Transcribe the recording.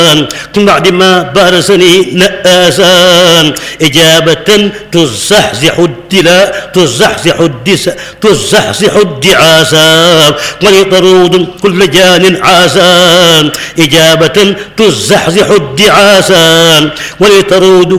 من بعد ما بارسني نآسا إجابة تزحزح الدعاسا ولطرود كل جان عاسا إجابة تزحزح الدعاسا ولطرود